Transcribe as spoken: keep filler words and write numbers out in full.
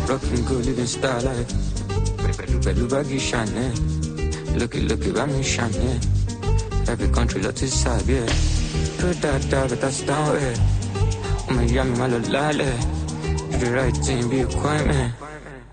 Rockin' good living style life. Pẹ̀lú báàgì Chanel. Lókè lókè bá mi Chanel. Every country ló ti sábì ẹ̀. Tó dáadáa better stand well. Ọmọ ìyá mi máa lọ lálẹ́. Do the right thing, be a quiet man.